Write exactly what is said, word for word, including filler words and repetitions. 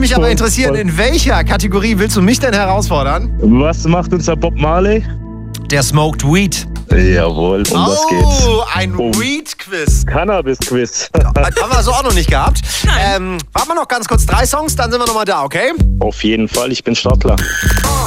mich aber Voll, interessieren, voll. in welcher Kategorie willst du mich denn herausfordern? Was macht unser Bob Marley? Der Smoked Weed. Jawohl, um das geht's. Oh, ein Um Weed-Quiz. Cannabis-Quiz. Haben wir so auch noch nicht gehabt. Ähm, warten wir noch ganz kurz drei Songs, dann sind wir nochmal da, okay? Auf jeden Fall, ich bin Startler.